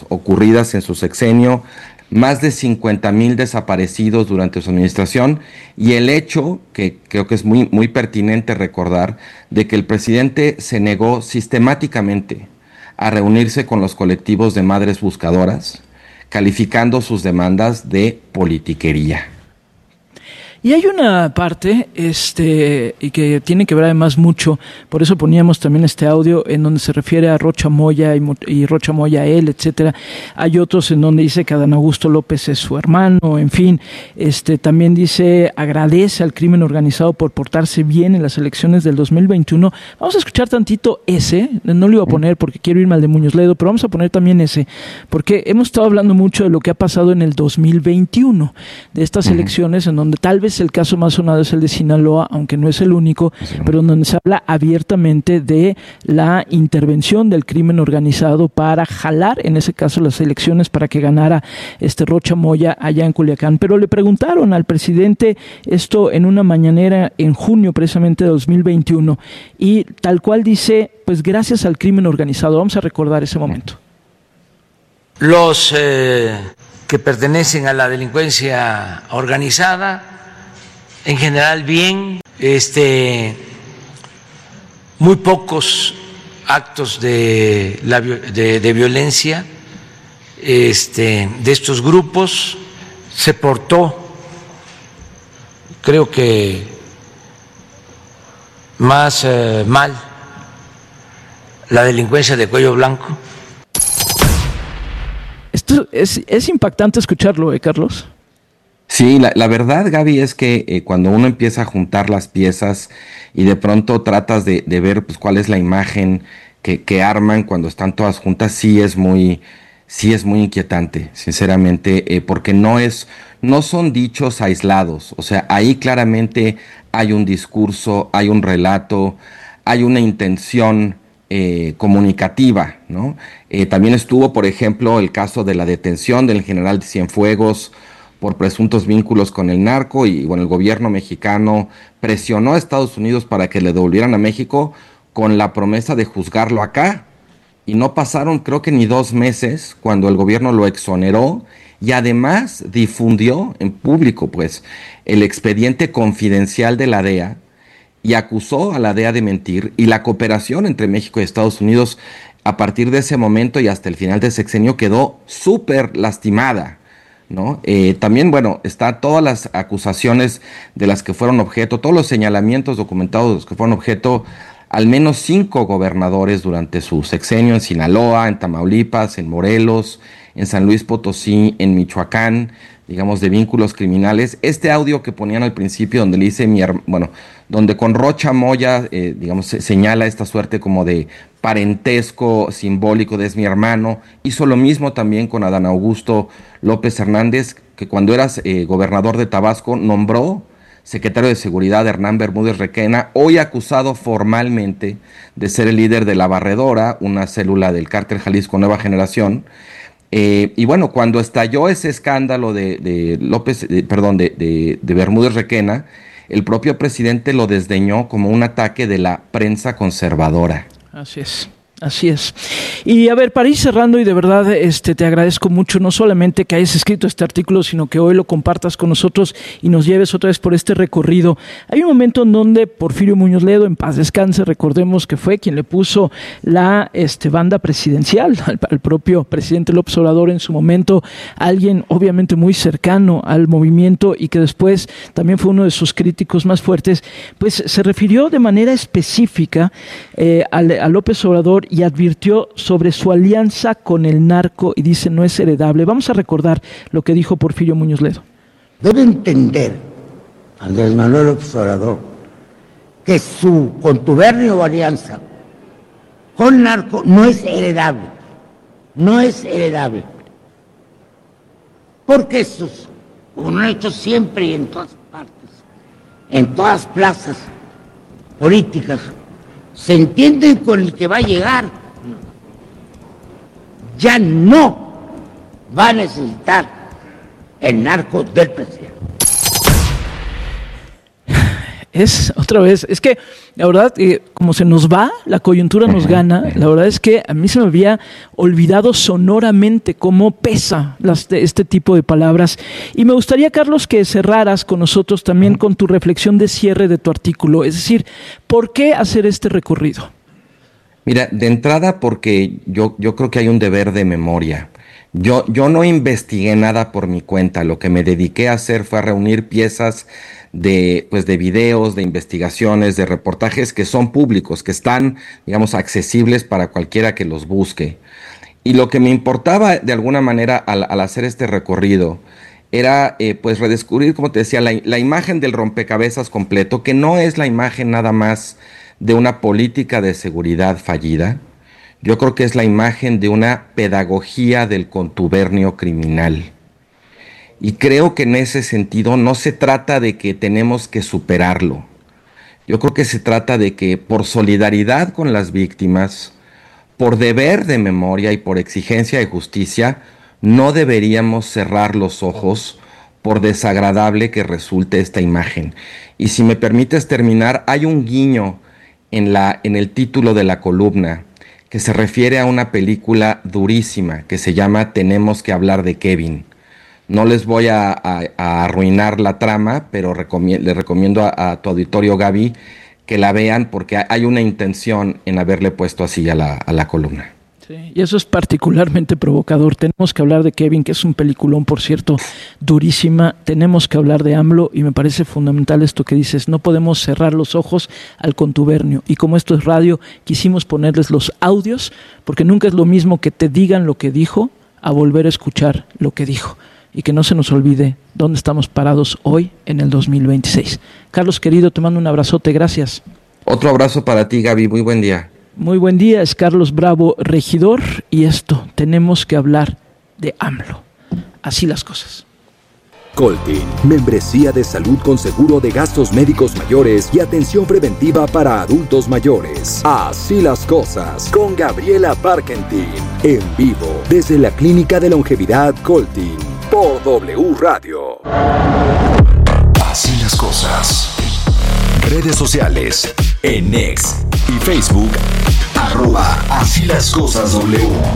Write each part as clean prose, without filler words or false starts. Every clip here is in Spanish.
ocurridas en su sexenio, más de 50,000 desaparecidos durante su administración y el hecho, que creo que es muy pertinente recordar, de que el presidente se negó sistemáticamente a reunirse con los colectivos de madres buscadoras, calificando sus demandas de politiquería. Y hay una parte, y que tiene que ver además mucho, por eso poníamos también este audio en donde se refiere a Rocha Moya y Rocha Moya a él, etcétera. Hay otros en donde dice que Adán Augusto López es su hermano, en fin. También dice, agradece al crimen organizado por portarse bien en las elecciones del 2021. Vamos a escuchar tantito ese, no lo iba a poner porque quiero irme al de Muñoz Ledo, pero vamos a poner también ese, porque hemos estado hablando mucho de lo que ha pasado en el 2021, de estas elecciones en donde tal vez el caso más sonado es el de Sinaloa, aunque no es el único, pero donde se habla abiertamente de la intervención del crimen organizado para jalar, en ese caso, las elecciones para que ganara Rocha Moya allá en Culiacán. Pero le preguntaron al presidente esto en una mañanera en junio precisamente de 2021 y tal cual dice, pues gracias al crimen organizado. Vamos a recordar ese momento. Los que pertenecen a la delincuencia organizada, en general bien, muy pocos actos de violencia de estos grupos. Se portó, creo que más mal la delincuencia de cuello blanco. Esto es impactante escucharlo, Carlos. Sí, la verdad, Gaby, es que cuando uno empieza a juntar las piezas y de pronto tratas de ver pues cuál es la imagen que arman cuando están todas juntas, sí es muy inquietante, sinceramente, porque no son dichos aislados. O sea, ahí claramente hay un discurso, hay un relato, hay una intención comunicativa, ¿no? También estuvo, por ejemplo, el caso de la detención del general de Cienfuegos por presuntos vínculos con el narco y bueno, el gobierno mexicano presionó a Estados Unidos para que le devolvieran a México con la promesa de juzgarlo acá y no pasaron creo que ni 2 meses cuando el gobierno lo exoneró y además difundió en público pues el expediente confidencial de la DEA y acusó a la DEA de mentir y la cooperación entre México y Estados Unidos a partir de ese momento y hasta el final del sexenio quedó súper lastimada, ¿no? También, bueno, está todas las acusaciones de las que fueron objeto, todos los señalamientos documentados de los que fueron objeto, al menos 5 gobernadores durante su sexenio en Sinaloa, en Tamaulipas, en Morelos, en San Luis Potosí, en Michoacán, digamos, de vínculos criminales. Este audio que ponían al principio donde le dice donde con Rocha Moya, digamos, señala esta suerte como de parentesco simbólico de es mi hermano, hizo lo mismo también con Adán Augusto López Hernández, que cuando era gobernador de Tabasco nombró secretario de Seguridad de Hernán Bermúdez Requena, hoy acusado formalmente de ser el líder de La Barredora, una célula del cártel Jalisco Nueva Generación. Y bueno, cuando estalló ese escándalo de Bermúdez Requena, el propio presidente lo desdeñó como un ataque de la prensa conservadora. Así es. Así es. Y a ver, para ir cerrando, y de verdad te agradezco mucho, no solamente que hayas escrito este artículo, sino que hoy lo compartas con nosotros y nos lleves otra vez por este recorrido. Hay un momento en donde Porfirio Muñoz Ledo, en paz descanse, recordemos que fue quien le puso la banda presidencial al propio presidente López Obrador en su momento, alguien obviamente muy cercano al movimiento y que después también fue uno de sus críticos más fuertes, pues se refirió de manera específica a López Obrador y advirtió sobre su alianza con el narco y dice no es heredable. Vamos a recordar lo que dijo Porfirio Muñoz Ledo. Debe entender Andrés Manuel López Obrador que su contubernio o alianza con narco no es heredable, porque estos, como lo han hecho siempre y en todas partes, en todas plazas políticas, se entienden con el que va a llegar, ya no va a necesitar el narco del presidente. Es otra vez, es que la verdad, como se nos va, la coyuntura nos gana, la verdad es que a mí se me había olvidado sonoramente cómo pesa este tipo de palabras. Y me gustaría, Carlos, que cerraras con nosotros también con tu reflexión de cierre de tu artículo. Es decir, ¿por qué hacer este recorrido? Mira, de entrada porque yo creo que hay un deber de memoria. Yo no investigué nada por mi cuenta, lo que me dediqué a hacer fue a reunir piezas de videos, de investigaciones, de reportajes que son públicos, que están, digamos, accesibles para cualquiera que los busque. Y lo que me importaba de alguna manera al hacer este recorrido era redescubrir, como te decía, la imagen del rompecabezas completo, que no es la imagen nada más de una política de seguridad fallida. Yo creo que es la imagen de una pedagogía del contubernio criminal. Y creo que en ese sentido no se trata de que tenemos que superarlo. Yo creo que se trata de que por solidaridad con las víctimas, por deber de memoria y por exigencia de justicia, no deberíamos cerrar los ojos por desagradable que resulte esta imagen. Y si me permites terminar, hay un guiño en el título de la columna que se refiere a una película durísima que se llama Tenemos que hablar de Kevin. No les voy a arruinar la trama, pero le recomiendo a tu auditorio, Gaby, que la vean porque hay una intención en haberle puesto así a la columna. Sí, y eso es particularmente provocador. Tenemos que hablar de Kevin, que es un peliculón, por cierto, durísima. Tenemos que hablar de AMLO y me parece fundamental esto que dices. No podemos cerrar los ojos al contubernio. Y como esto es radio, quisimos ponerles los audios porque nunca es lo mismo que te digan lo que dijo a volver a escuchar lo que dijo. Y que no se nos olvide dónde estamos parados hoy en el 2026. Carlos, querido, te mando un abrazote. Gracias. Otro abrazo para ti, Gaby. Muy buen día. Muy buen día, es Carlos Bravo, regidor, y esto, tenemos que hablar de AMLO. Así las cosas. Coltin, membresía de salud con seguro de gastos médicos mayores y atención preventiva para adultos mayores. Así las cosas, con Gabriela Parkentin, en vivo, desde la Clínica de Longevidad Coltin, por W Radio. Así las cosas. Redes sociales, en X y Facebook, @Así las cosas W.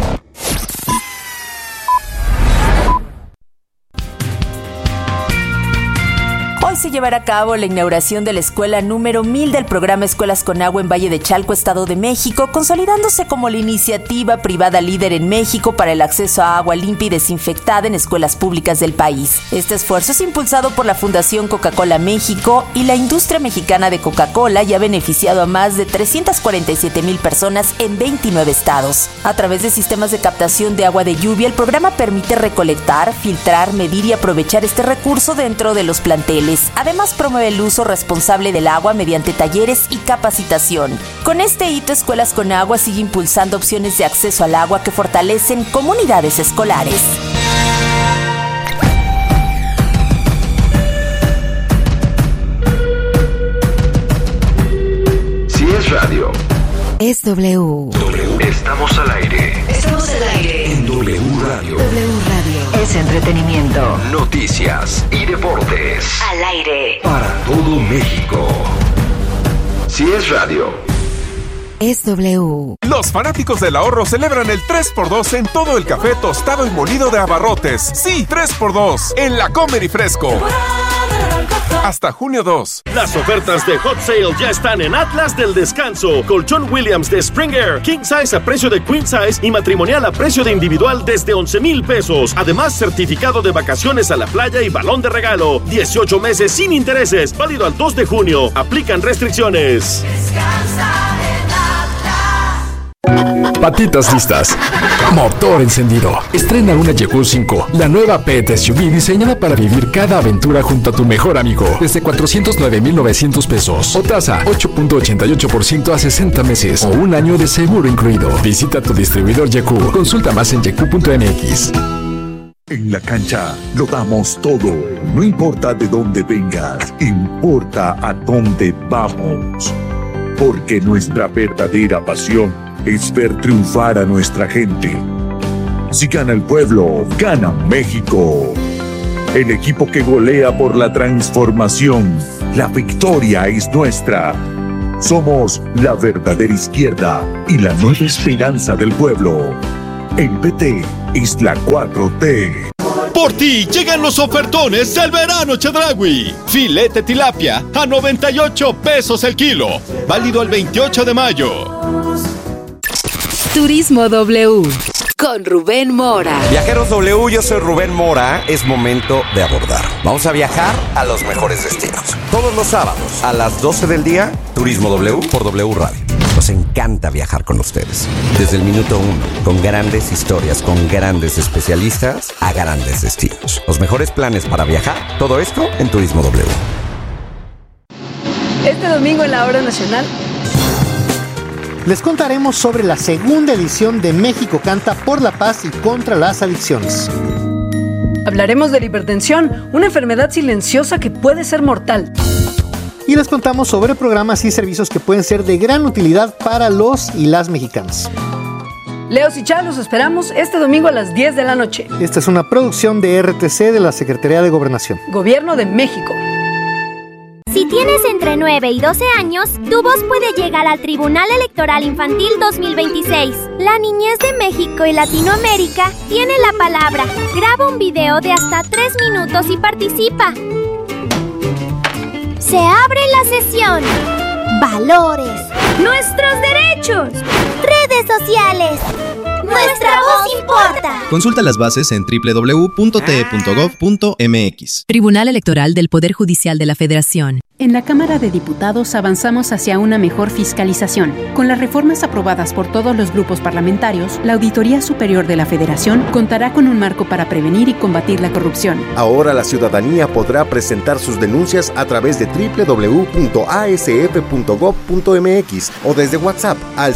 Hoy se llevará a cabo la inauguración de la escuela número 1000 del programa Escuelas con Agua en Valle de Chalco, Estado de México, consolidándose como la iniciativa privada líder en México para el acceso a agua limpia y desinfectada en escuelas públicas del país. Este esfuerzo es impulsado por la Fundación Coca-Cola México y la industria mexicana de Coca-Cola y ha beneficiado a más de 347,000 personas en 29 estados. A través de sistemas de captación de agua de lluvia, el programa permite recolectar, filtrar, medir y aprovechar este recurso dentro de los planteles. Además, promueve el uso responsable del agua mediante talleres y capacitación. Con este hito, Escuelas con Agua sigue impulsando opciones de acceso al agua que fortalecen comunidades escolares. Si es radio, Es W. Estamos al aire. Estamos al aire. En W Radio. W Radio. Es entretenimiento. Noticias y deportes. Al aire. Para todo México. Si es radio. Es W. Los fanáticos del ahorro celebran el 3x2 en todo el café tostado y molido de Abarrotes. Sí, 3x2 en La Comer y Fresco. Hasta junio 2. Las ofertas de Hot Sale ya están en Atlas del Descanso. Colchón Williams de Spring Air, King Size a precio de Queen Size y matrimonial a precio de individual desde 11,000 pesos. Además, certificado de vacaciones a la playa y balón de regalo. 18 meses sin intereses, válido al 2 de junio. Aplican restricciones. Descansa en Atlas. Patitas listas. Motor encendido. Estrena una Yeku 5, la nueva pet SUV diseñada para vivir cada aventura junto a tu mejor amigo. Desde 409,900 pesos. O tasa 8.88% a 60 meses. O un año de seguro incluido. Visita tu distribuidor Yeku. Consulta más en yeku.mx. En la cancha lo damos todo. No importa de dónde vengas, importa a dónde vamos. Porque nuestra verdadera pasión es ver triunfar a nuestra gente. Si gana el pueblo, gana México. El equipo que golea por la transformación la victoria es nuestra. Somos la verdadera izquierda y la nueva esperanza del pueblo. El PT es la 4T. Por ti llegan los ofertones del verano Chedraui. Filete tilapia a 98 pesos el kilo. Válido el 28 de mayo. Turismo W con Rubén Mora. Viajeros W, yo soy Rubén Mora. Es momento de abordar. Vamos a viajar a los mejores destinos. Todos los sábados a las 12 del día, Turismo W por W Radio. Nos encanta viajar con ustedes. Desde el minuto 1, con grandes historias, con grandes especialistas a grandes destinos. Los mejores planes para viajar, todo esto en Turismo W. Este domingo en la Hora Nacional les contaremos sobre la segunda edición de México Canta por la Paz y contra las adicciones. Hablaremos de la hipertensión, una enfermedad silenciosa que puede ser mortal. Y les contamos sobre programas y servicios que pueden ser de gran utilidad para los y las mexicanas. Leos y Chá, los esperamos este domingo a las 10 de la noche. Esta es una producción de RTC de la Secretaría de Gobernación. Gobierno de México. Si tienes entre 9 y 12 años, tu voz puede llegar al Tribunal Electoral Infantil 2026. La niñez de México y Latinoamérica tiene la palabra. Graba un video de hasta 3 minutos y participa. Se abre la sesión. Valores. Nuestros derechos. Redes sociales. Nuestra voz importa. Consulta las bases en www.te.gov.mx. Tribunal Electoral del Poder Judicial de la Federación. En la Cámara de Diputados avanzamos hacia una mejor fiscalización. Con las reformas aprobadas por todos los grupos parlamentarios, la Auditoría Superior de la Federación contará con un marco para prevenir y combatir la corrupción. Ahora la ciudadanía podrá presentar sus denuncias a través de www.asf.gov.mx o desde WhatsApp al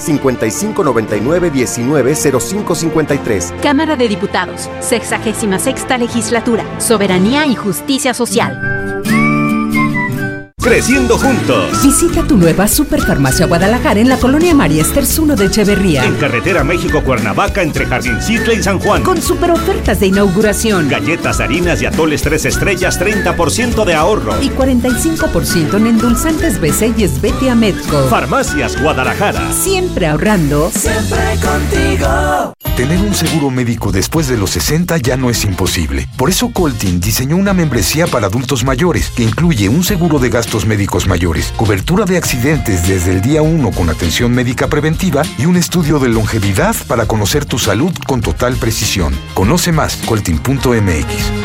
5599190553. Cámara de Diputados, 66ª Legislatura, Soberanía y Justicia Social. Creciendo juntos. Visita tu nueva Superfarmacia Guadalajara en la colonia María Esters 1 de Echeverría. En carretera México-Cuernavaca entre Jardincitle y San Juan. Con super ofertas de inauguración. Galletas, harinas y atoles 3 estrellas, 30% de ahorro. Y 45% en endulzantes BC y Esbetia Medco. Farmacias Guadalajara. Siempre ahorrando. Siempre contigo. Tener un seguro médico después de los 60 ya no es imposible. Por eso Coltin diseñó una membresía para adultos mayores que incluye un seguro de gastos médicos mayores, cobertura de accidentes desde el día 1 con atención médica preventiva y un estudio de longevidad para conocer tu salud con total precisión. Conoce más, coltin.mx.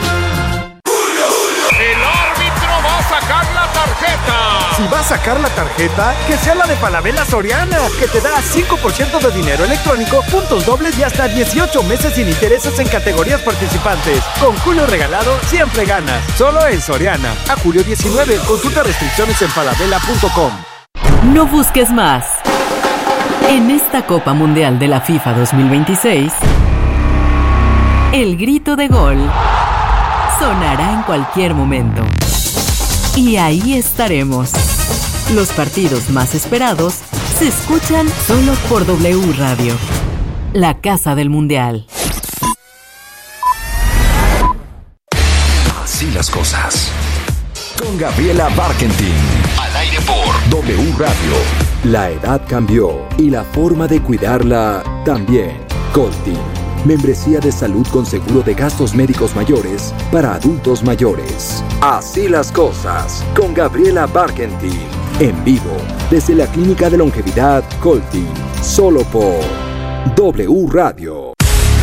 Si va a sacar la tarjeta, que sea la de Falabella Soriana, que te da 5% de dinero electrónico, puntos dobles y hasta 18 meses sin intereses en categorías participantes. Con Julio regalado, siempre ganas. Solo en Soriana. A julio 19. Consulta restricciones en falabella.com. No busques más. En esta Copa Mundial de la FIFA 2026, el grito de gol sonará en cualquier momento. Y ahí estaremos. Los partidos más esperados se escuchan solo por W Radio, la casa del Mundial. Así las cosas. Con Gabriela Barkentin. Al aire por W Radio. La edad cambió y la forma de cuidarla también. Coltin. Membresía de salud con seguro de gastos médicos mayores para adultos mayores. Así las cosas. Con Gabriela Barkentin. En vivo, desde la Clínica de Longevidad Coltin. Solo por W Radio.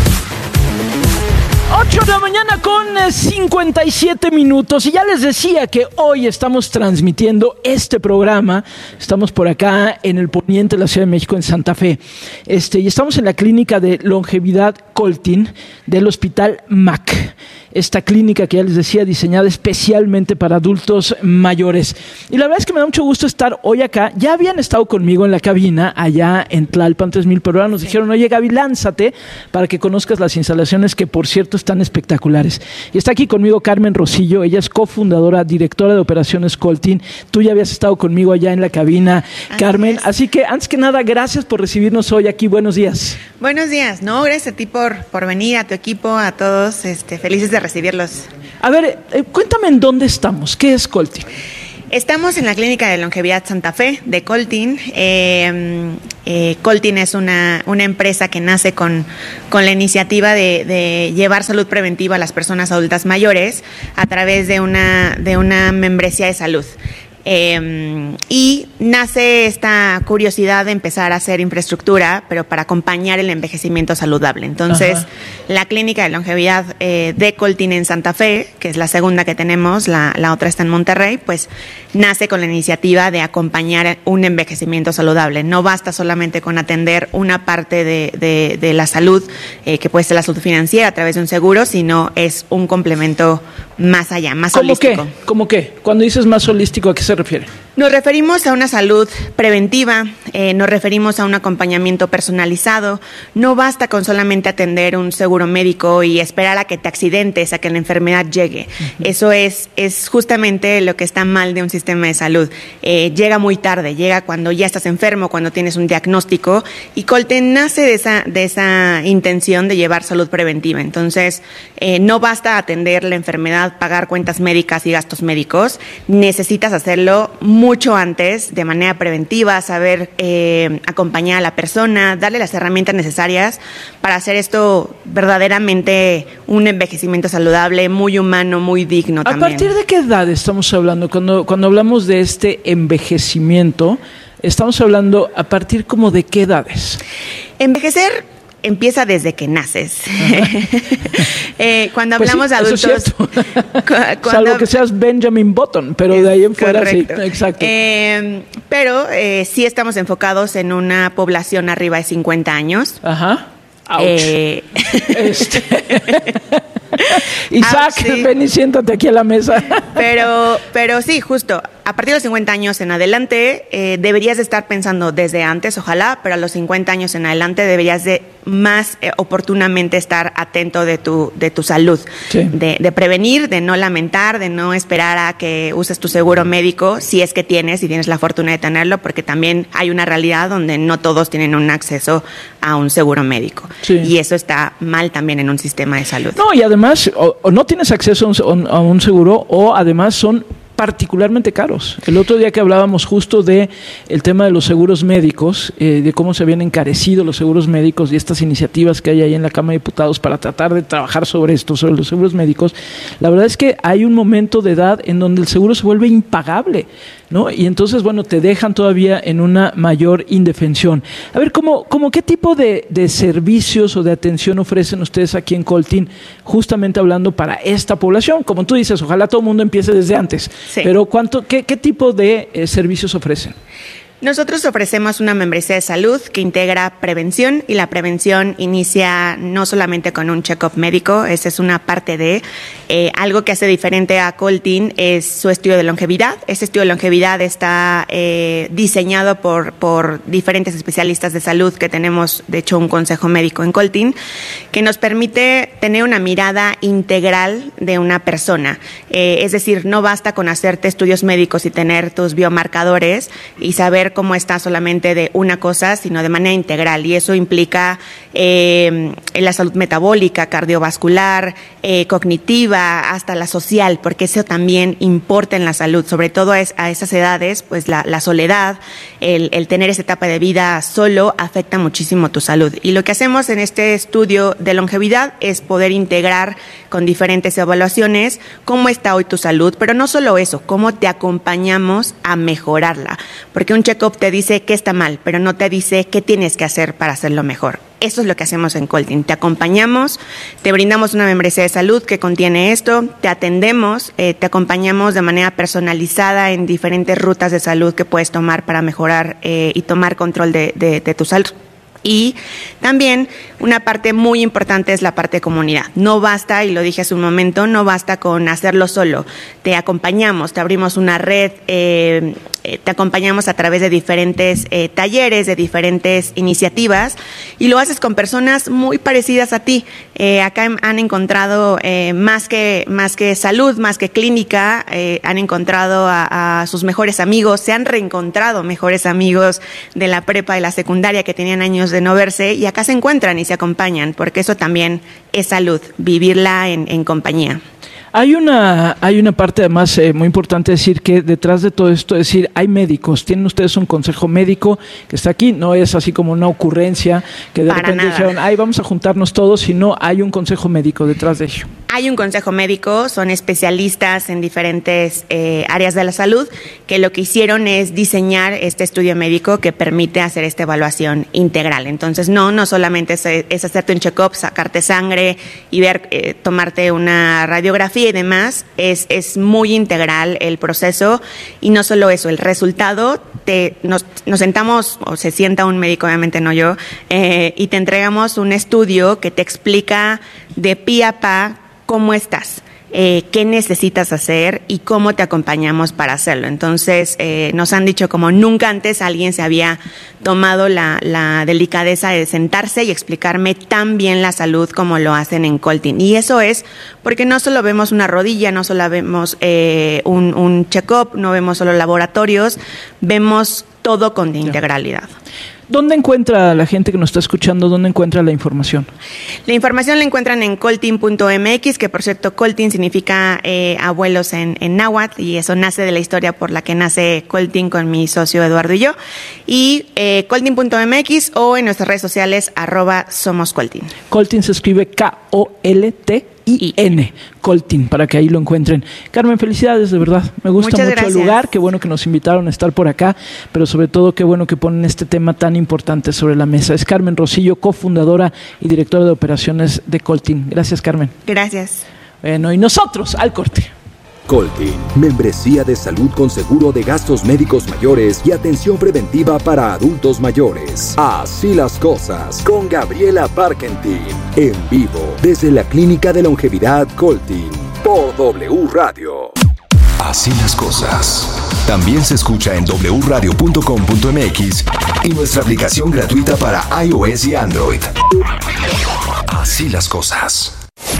8 de la mañana con 57 minutos. Y ya les decía que hoy estamos transmitiendo este programa. Estamos por acá en el poniente de la Ciudad de México, en Santa Fe. Y estamos en la Clínica de Longevidad Coltin del Hospital MAC. Esta clínica que ya les decía, diseñada especialmente para adultos mayores. Y la verdad es que me da mucho gusto estar hoy acá. Ya habían estado conmigo en la cabina allá en Tlalpan 3000, pero ahora nos dijeron, oye Gaby, lánzate para que conozcas las instalaciones que por cierto están espectaculares. Y está aquí conmigo Carmen Rosillo, ella es cofundadora, directora de operaciones Coltin. Tú ya habías estado conmigo allá en la cabina, Carmen. Así que antes que nada, gracias por recibirnos hoy aquí. Buenos días. Buenos días, no, gracias a ti por venir, a tu equipo, a todos, felices de recibirlos. A ver, cuéntame en dónde estamos, ¿qué es Coltin? Estamos en la Clínica de Longevidad Santa Fe de Coltin. Coltin es una empresa que nace con la iniciativa de llevar salud preventiva a las personas adultas mayores a través de una membresía de salud. Y nace esta curiosidad de empezar a hacer infraestructura, pero para acompañar el envejecimiento saludable. Entonces, la Clínica de Longevidad de Coltin en Santa Fe, que es la segunda que tenemos, la otra está en Monterrey, pues nace con la iniciativa de acompañar un envejecimiento saludable. No basta solamente con atender una parte de la salud, que puede ser la salud financiera a través de un seguro, sino es un complemento más allá, más holístico. ¿Cómo qué? Cuando dices más holístico, ¿a qué se refiere? Nos referimos a una salud preventiva, nos referimos a un acompañamiento personalizado. No basta con solamente atender un seguro médico y esperar a que te accidentes, a que la enfermedad llegue. Eso es justamente lo que está mal de un sistema de salud. Llega muy tarde, llega cuando ya estás enfermo, cuando tienes un diagnóstico, y Coltin nace de esa intención de llevar salud preventiva. Entonces, no basta atender la enfermedad, pagar cuentas médicas y gastos médicos. Necesitas hacerlo mucho antes, de manera preventiva, saber acompañar a la persona, darle las herramientas necesarias para hacer esto verdaderamente un envejecimiento saludable, muy humano, muy digno también. ¿A partir de qué edad estamos hablando? Cuando hablamos de este envejecimiento, estamos hablando a partir como de qué edades. Envejecer empieza desde que naces. Cuando hablamos pues sí, de adultos... Eso es cierto. Salvo que seas Benjamin Button, pero de ahí en fuera correcto. Sí, exacto. Pero sí estamos enfocados en una población arriba de 50 años. Ajá. Isaac, sí. Ven y siéntate aquí a la mesa. Pero sí, justo, a partir de los 50 años en adelante, deberías de estar pensando desde antes, ojalá, pero a los 50 años en adelante deberías de más oportunamente estar atento de tu salud, sí. de prevenir, de no lamentar, de no esperar a que uses tu seguro médico, si es que tienes la fortuna de tenerlo, porque también hay una realidad donde no todos tienen un acceso a un seguro médico. Sí. Y eso está mal también en un sistema de salud. No, y además, o no tienes acceso a un seguro, o además son particularmente caros. El otro día que hablábamos justo de el tema de los seguros médicos, de cómo se habían encarecido los seguros médicos y estas iniciativas que hay ahí en la Cámara de Diputados para tratar de trabajar sobre esto, sobre los seguros médicos, la verdad es que hay un momento de edad en donde el seguro se vuelve impagable, ¿no? Y entonces, bueno, te dejan todavía en una mayor indefensión. A ver, ¿cómo qué tipo de servicios o de atención ofrecen ustedes aquí en Coltin, justamente hablando para esta población? Como tú dices, ojalá todo el mundo empiece desde antes. Sí. Pero ¿qué tipo de servicios ofrecen? Nosotros ofrecemos una membresía de salud que integra prevención, y la prevención inicia no solamente con un check-up médico, esa es una parte de algo que hace diferente a Coltin es su estudio de longevidad. Ese estudio de longevidad está diseñado por diferentes especialistas de salud que tenemos, de hecho, un consejo médico en Coltin, que nos permite tener una mirada integral de una persona. Es decir, no basta con hacerte estudios médicos y tener tus biomarcadores y saber cómo está solamente de una cosa, sino de manera integral, y eso implica la salud metabólica, cardiovascular, cognitiva, hasta la social, porque eso también importa en la salud, sobre todo a esas edades, pues la soledad, el tener esa etapa de vida solo afecta muchísimo tu salud. Y lo que hacemos en este estudio de longevidad es poder integrar con diferentes evaluaciones cómo está hoy tu salud, pero no solo eso, cómo te acompañamos a mejorarla, porque un check-up te dice qué está mal, pero no te dice qué tienes que hacer para hacerlo mejor. Eso es lo que hacemos en Coltin. Te acompañamos, te brindamos una membresía de salud que contiene esto, te atendemos, te acompañamos de manera personalizada en diferentes rutas de salud que puedes tomar para mejorar y tomar control de tu salud. Y también una parte muy importante es la parte de comunidad. No basta, y lo dije hace un momento, no basta con hacerlo solo. Te acompañamos, te abrimos una red, te acompañamos a través de diferentes talleres, de diferentes iniciativas, y lo haces con personas muy parecidas a ti. Acá han encontrado más que salud, más que clínica, han encontrado a sus mejores amigos, se han reencontrado mejores amigos de la prepa, de la secundaria, que tenían años de no verse, y acá se encuentran y se acompañan, porque eso también es salud, vivirla en compañía. Hay una parte además muy importante decir que detrás de todo esto, es decir, hay médicos, tienen ustedes un consejo médico que está aquí, no es así como una ocurrencia que de repente dijeron, vamos a juntarnos todos, sino hay un consejo médico detrás de ello. Hay un consejo médico, son especialistas en diferentes áreas de la salud que lo que hicieron es diseñar este estudio médico que permite hacer esta evaluación integral. Entonces no solamente es hacerte un check-up, sacarte sangre y ver, tomarte una radiografía y demás, es muy integral el proceso y no solo eso, el resultado, nos sentamos, o se sienta un médico, obviamente no yo, y te entregamos un estudio que te explica de pi a pa cómo estás, qué necesitas hacer y cómo te acompañamos para hacerlo. Entonces, nos han dicho como nunca antes alguien se había tomado la delicadeza de sentarse y explicarme tan bien la salud como lo hacen en Coltin. Y eso es porque no solo vemos una rodilla, no solo vemos un check-up, no vemos solo laboratorios, vemos todo con integralidad. ¿Dónde encuentra la gente que nos está escuchando, dónde encuentra la información? La información la encuentran en coltin.mx, que por cierto, Coltin significa abuelos en náhuatl, y eso nace de la historia por la que nace Coltin con mi socio Eduardo y yo. Y coltin.mx o en nuestras redes sociales, @somoscoltin. Coltin se escribe Koltin, Coltin, para que ahí lo encuentren. Carmen, felicidades, de verdad. Me gusta Muchas mucho gracias. el lugar, qué bueno que nos invitaron a estar por acá, pero sobre todo qué bueno que ponen este tema tan importante sobre la mesa. Es Carmen Rosillo, cofundadora y directora de operaciones de Coltin. Gracias, Carmen. Gracias. Bueno, y nosotros, al corte. Coltin, membresía de salud con seguro de gastos médicos mayores y atención preventiva para adultos mayores. Así las cosas, con Gabriela Parkentin, en vivo, desde la Clínica de Longevidad Coltin, por W Radio. Así las cosas. También se escucha en wradio.com.mx y nuestra aplicación gratuita para iOS y Android. Así las cosas.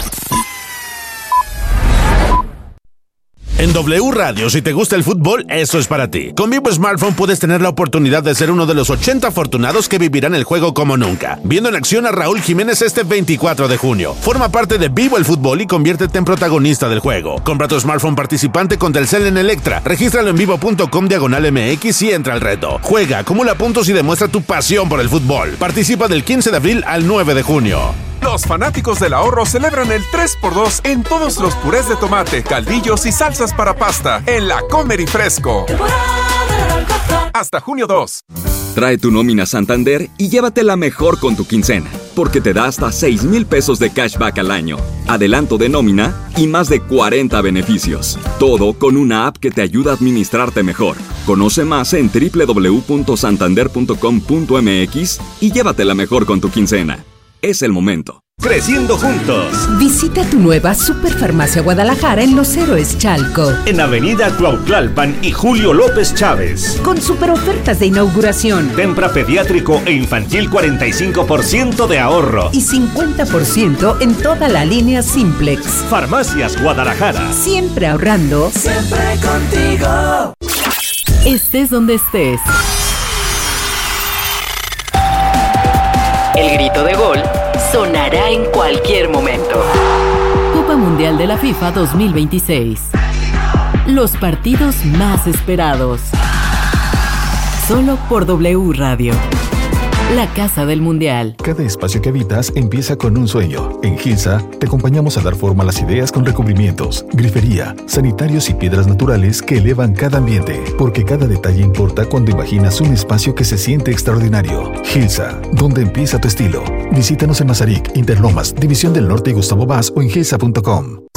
En W Radio, si te gusta el fútbol, eso es para ti. Con Vivo Smartphone puedes tener la oportunidad de ser uno de los 80 afortunados que vivirán el juego como nunca, viendo en acción a Raúl Jiménez este 24 de junio. Forma parte de Vivo el Fútbol y conviértete en protagonista del juego. Compra tu smartphone participante con Telcel en Electra. Regístralo en vivo.com/MX y entra al reto. Juega, acumula puntos y demuestra tu pasión por el fútbol. Participa del 15 de abril al 9 de junio. Los fanáticos del ahorro celebran el 3x2 en todos los purés de tomate, caldillos y salsas para pasta en La Comer y Fresco. Hasta junio 2. Trae tu nómina Santander y llévatela mejor con tu quincena, porque te da hasta 6,000 pesos de cashback al año, adelanto de nómina y más de 40 beneficios. Todo con una app que te ayuda a administrarte mejor. Conoce más en www.santander.com.mx y llévatela mejor con tu quincena. Es el momento. Creciendo juntos. Visita tu nueva Superfarmacia Guadalajara en Los Héroes Chalco. En Avenida Cuautlalpan y Julio López Chávez. Con super ofertas de inauguración. Tempra pediátrico e infantil 45% de ahorro. Y 50% en toda la línea Simplex. Farmacias Guadalajara. Siempre ahorrando. Siempre contigo. Estés donde estés. El grito de gol sonará en cualquier momento. Copa Mundial de la FIFA 2026. Los partidos más esperados. Solo por W Radio. La casa del mundial. Cada espacio que habitas empieza con un sueño. En Gilsa te acompañamos a dar forma a las ideas con recubrimientos, grifería, sanitarios y piedras naturales que elevan cada ambiente. Porque cada detalle importa cuando imaginas un espacio que se siente extraordinario. Gilsa, donde empieza tu estilo. Visítanos en Mazarik, Interlomas, División del Norte y Gustavo Vaz o en gilsa.com.